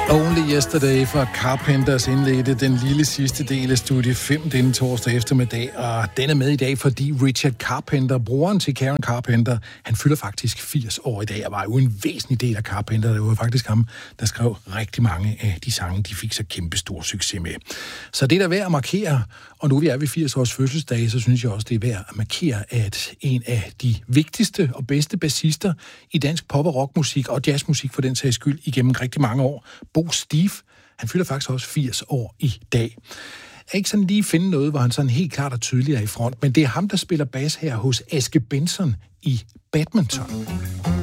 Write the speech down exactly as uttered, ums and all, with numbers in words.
Only Yesterday fra Carpenters indledte den lille sidste del af studie fem denne torsdag eftermiddag, og den er med i dag, fordi Richard Carpenter, broren til Karen Carpenter, han fylder faktisk firs år i dag, og var jo en væsentlig del af Carpenter. Det var faktisk ham, der skrev rigtig mange af de sange, de fik så kæmpe stor succes med. Så det er der værd at markere, og nu vi er ved firs års fødselsdag, så synes jeg også, det er værd at markere, at en af de vigtigste og bedste bassister i dansk pop- og rockmusik, og jazzmusik for den sags skyld, igennem rigtig mange år, Bo Stief, han fylder faktisk også firs år i dag. Jeg kan ikke sådan lige finde noget, hvor han sådan helt klart og tydeligt er i front, men det er ham, der spiller bas her hos Aske Benson i Badminton.